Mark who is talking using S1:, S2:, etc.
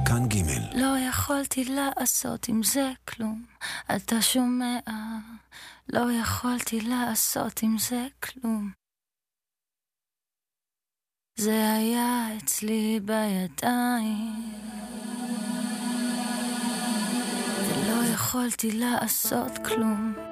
S1: כאן ג'.
S2: לא יכולתי לעשות עם זה כלום, אתה שומע? לא יכולתי לעשות עם זה כלום. זה היה אצלי בידיים, ולא יכולתי לעשות כלום.